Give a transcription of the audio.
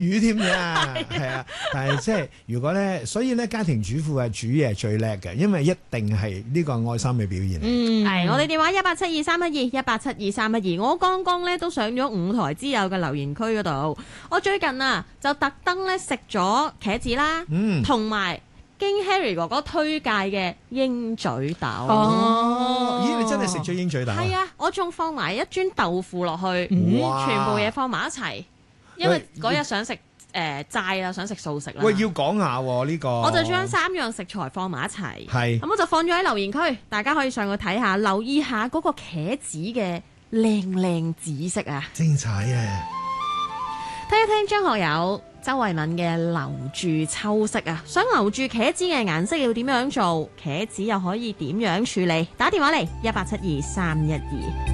魚添㗎，係啊！但係即係如果咧，所以咧家庭主婦係煮嘢最叻嘅，因為一定係呢個愛心嘅表現。 係我哋電話1872312，1872312。我剛剛咧都上咗5台之友嘅留言區嗰度。我最近啊就特登咧食咗茄子啦，同埋經 Harry 哥哥推介嘅鷹嘴豆。 咦！你真係食咗鷹嘴豆？ 係啊，我仲放埋一磚豆腐落去，全部嘢放埋一齊。因為嗰日想食齋啦，想食素食啦。 喂，要講下喎呢個。 我就將3樣食材放埋一齊。 係。咁我就放咗喺留言區，大家可以上去睇下，留意下嗰個茄子嘅靚紫色啊！ 精彩啊！ 聽一聽張學友、周慧敏嘅留住秋色啊！想留住茄子嘅顏色要點樣做？茄子又可以點樣處理？打電話嚟1872312。